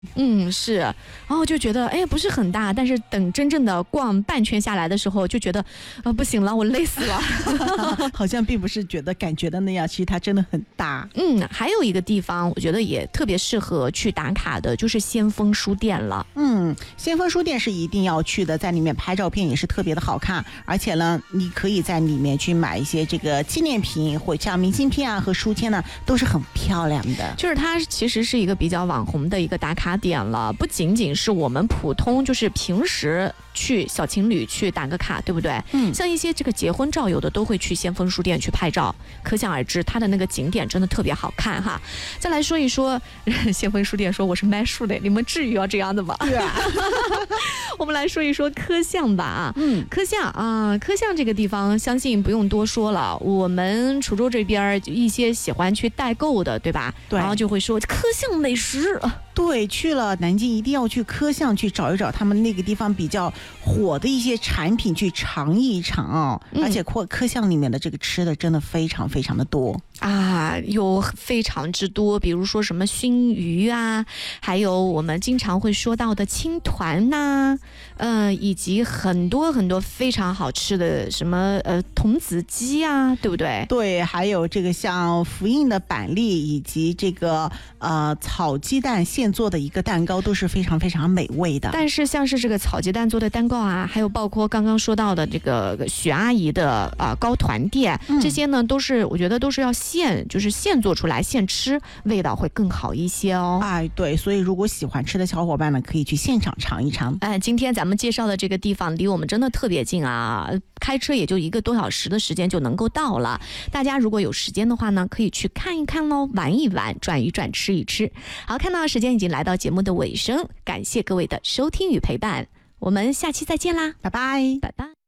是，然后就觉得哎不是很大，但是等真正的逛半圈下来的时候，就觉得不行了，我累死了。 好像并不是感觉的那样，其实它真的很大。 还有一个地方，我觉得也特别适合去打卡的，就是先锋书店了。 先锋书店是一定要去的，在里面拍照片也是特别的好看，而且呢，你可以在里面去买一些这个纪念品，或像明信片啊和书签呢，都是很漂亮的。 就是它其实是一个比较网红的一个打卡点了，不仅仅是我们普通就是平时去小情侣去打个卡，对不对？像一些这个结婚照有的都会去先锋书店去拍照，可想而知它的那个景点真的特别好看哈。再来说一说先锋书店，说我是卖书的，你们至于要这样的吗？ 对啊。 我们来说一说科巷吧。科巷这个地方相信不用多说了，我们滁州这边一些喜欢去代购的，对吧？ 对， 然后就会说科巷美食。 对，去了南京一定要去科巷去找一找他们那个地方比较火的一些产品去尝一尝而且科巷里面的这个吃的真的非常非常的多啊，有非常之多，比如说什么熏鱼啊，还有我们经常会说到的青团呐，以及很多很多非常好吃的什么童子鸡啊，对不对？ 对，还有这个像福印的板栗以及这个炒鸡蛋现做的一个蛋糕都是非常非常美味的。 但是像是这个炒鸡蛋做的蛋糕啊，还有包括刚刚说到的这个许阿姨的糕团店，这些呢都是我觉得都是要现做出来现吃，味道会更好一些哦。 哎，对，所以如果喜欢吃的小伙伴呢，可以去现场尝一尝。 今天咱们介绍的这个地方离我们真的特别近啊，开车也就1个多小时的时间就能够到了。大家如果有时间的话呢，可以去看一看咯，玩一玩，转一转，吃一吃。好，看到时间已经来到节目的尾声，感谢各位的收听与陪伴，我们下期再见啦， 拜拜， 拜拜。